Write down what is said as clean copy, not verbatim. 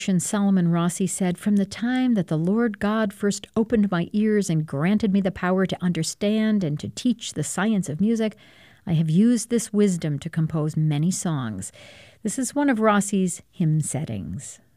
Solomon Rossi said, "From the time that the Lord God first opened my ears and granted me the power to understand and to teach the science of music, I have used this wisdom to compose many songs." This is one of Rossi's hymn settings.